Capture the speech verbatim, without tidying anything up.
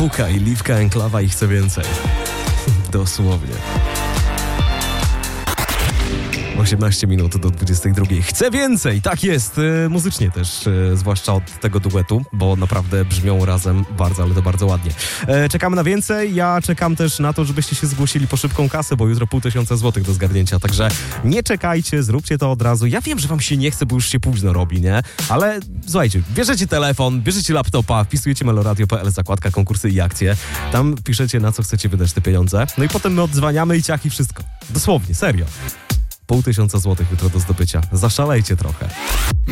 Puka i Liwka Enklawa i chce więcej. Dosłownie. osiemnaście minut do dwudziestej drugiej. Chcę więcej! Tak jest! Yy, muzycznie też, yy, zwłaszcza od tego duetu, bo naprawdę brzmią razem bardzo, ale to bardzo ładnie. Yy, czekamy na więcej. Ja czekam też na to, żebyście się zgłosili po szybką kasę, bo jutro pół tysiąca złotych do zgarnięcia. Także nie czekajcie, zróbcie to od razu. Ja wiem, że wam się nie chce, bo już się późno robi, nie? Ale słuchajcie, bierzecie telefon, bierzecie laptopa, wpisujecie meloradio kropka p l, zakładka konkursy i akcje. Tam piszecie, na co chcecie wydać te pieniądze. No i potem my odzwaniamy i ciach i wszystko. Dosłownie, serio. Pół tysiąca złotych jutro do zdobycia. Zaszalejcie trochę.